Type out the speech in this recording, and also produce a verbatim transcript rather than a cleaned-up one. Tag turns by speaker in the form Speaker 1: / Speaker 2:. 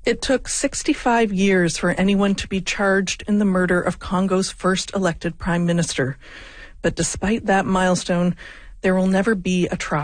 Speaker 1: It took sixty-five years for anyone to be charged in the murder of Congo's first elected prime minister. But despite that milestone, there will never be a trial.